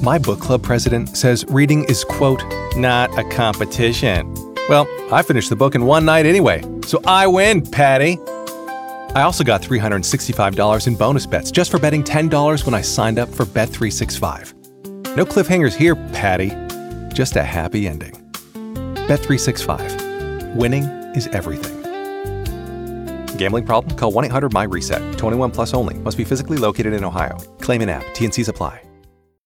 My book club president says reading is, quote, not a competition. Well, I finished the book in one night anyway, so I win, Patty. I also got $365 in bonus bets just for betting $10 when I signed up for Bet365. No cliffhangers here, Patty. Just a happy ending. Bet365. Winning is everything. Gambling problem? Call 1-800-MY-RESET. 21 plus only. Must be physically located in Ohio. Claim in app. T&Cs apply.